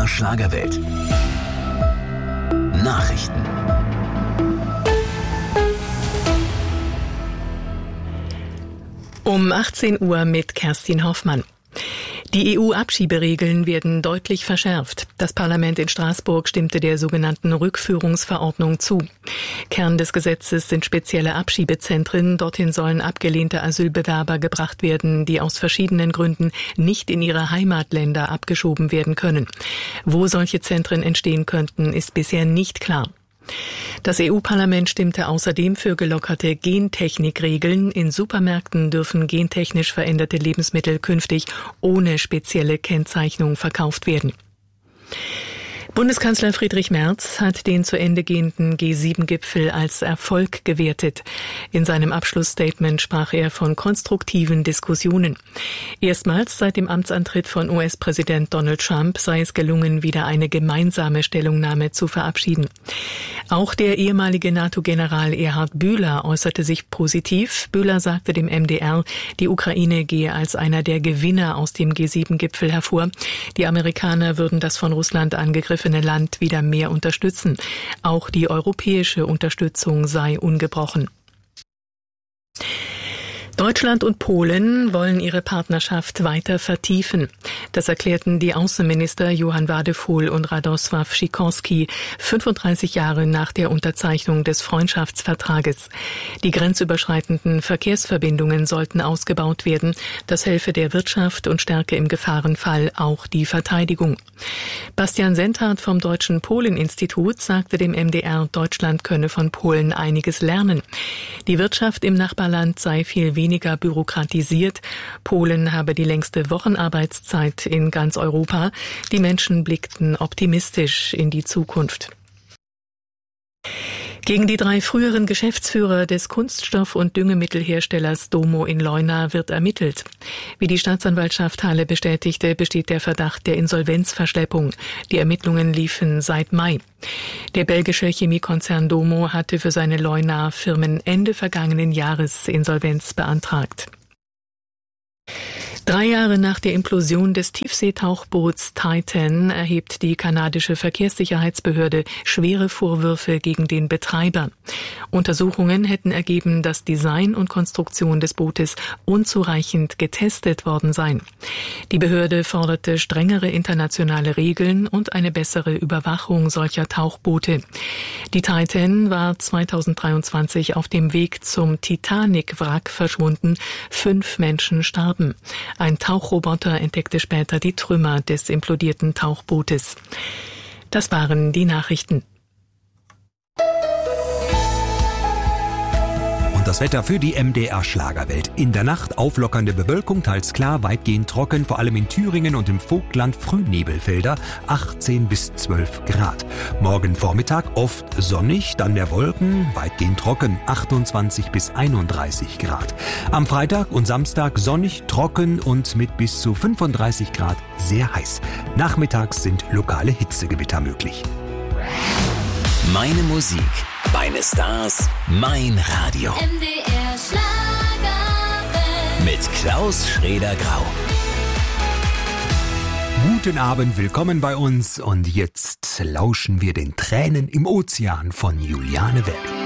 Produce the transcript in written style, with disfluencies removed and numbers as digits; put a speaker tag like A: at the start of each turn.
A: Schlagerwelt. Nachrichten.
B: Um 18 Uhr mit Kerstin Hoffmann. Die EU-Abschieberegeln werden deutlich verschärft. Das Parlament in Straßburg stimmte der sogenannten Rückführungsverordnung zu. Kern des Gesetzes sind spezielle Abschiebezentren. Dorthin sollen abgelehnte Asylbewerber gebracht werden, die aus verschiedenen Gründen nicht in ihre Heimatländer abgeschoben werden können. Wo solche Zentren entstehen könnten, ist bisher nicht klar. Das EU-Parlament stimmte außerdem für gelockerte Gentechnikregeln. In Supermärkten dürfen gentechnisch veränderte Lebensmittel künftig ohne spezielle Kennzeichnung verkauft werden. Bundeskanzler Friedrich Merz hat den zu Ende gehenden G7-Gipfel als Erfolg gewertet. In seinem Abschlussstatement sprach er von konstruktiven Diskussionen. Erstmals seit dem Amtsantritt von US-Präsident Donald Trump sei es gelungen, wieder eine gemeinsame Stellungnahme zu verabschieden. Auch der ehemalige NATO-General Erhard Bühler äußerte sich positiv. Bühler sagte dem MDR, die Ukraine gehe als einer der Gewinner aus dem G7-Gipfel hervor. Die Amerikaner würden das von Russland angegriffene Land wieder mehr unterstützen. Auch die europäische Unterstützung sei ungebrochen. Deutschland und Polen wollen ihre Partnerschaft weiter vertiefen. Das erklärten die Außenminister Johann Wadephul und Radosław Sikorski 35 Jahre nach der Unterzeichnung des Freundschaftsvertrages. Die grenzüberschreitenden Verkehrsverbindungen sollten ausgebaut werden. Das helfe der Wirtschaft und stärke im Gefahrenfall auch die Verteidigung. Bastian Senthardt vom Deutschen Polen-Institut sagte dem MDR, Deutschland könne von Polen einiges lernen. Die Wirtschaft im Nachbarland sei viel weniger bürokratisiert. Polen habe die längste Wochenarbeitszeit in ganz Europa. Die Menschen blickten optimistisch in die Zukunft. Gegen die 3 früheren Geschäftsführer des Kunststoff- und Düngemittelherstellers Domo in Leuna wird ermittelt. Wie die Staatsanwaltschaft Halle bestätigte, besteht der Verdacht der Insolvenzverschleppung. Die Ermittlungen liefen seit Mai. Der belgische Chemiekonzern Domo hatte für seine Leuna-Firmen Ende vergangenen Jahres Insolvenz beantragt. 3 Jahre nach der Implosion des Tiefseetauchboots Titan erhebt die kanadische Verkehrssicherheitsbehörde schwere Vorwürfe gegen den Betreiber. Untersuchungen hätten ergeben, dass Design und Konstruktion des Bootes unzureichend getestet worden seien. Die Behörde forderte strengere internationale Regeln und eine bessere Überwachung solcher Tauchboote. Die Titan war 2023 auf dem Weg zum Titanic-Wrack verschwunden. 5 Menschen starben. Ein Tauchroboter entdeckte später die Trümmer des implodierten Tauchbootes. Das waren die Nachrichten.
C: Das Wetter für die MDR Schlagerwelt. In der Nacht auflockernde Bewölkung, teils klar, weitgehend trocken, vor allem in Thüringen und im Vogtland Frühnebelfelder, 18 bis 12 Grad. Morgen Vormittag oft sonnig, dann mehr Wolken, weitgehend trocken, 28 bis 31 Grad. Am Freitag und Samstag sonnig, trocken und mit bis zu 35 Grad sehr heiß. Nachmittags sind lokale Hitzegewitter möglich.
A: Meine Musik, meine Stars, mein Radio.
D: MDR Schlagerwelt.
A: Mit Klaus Schrader-Grau.
C: Guten Abend, willkommen bei uns und jetzt lauschen wir den Tränen im Ozean von Juliane Welk.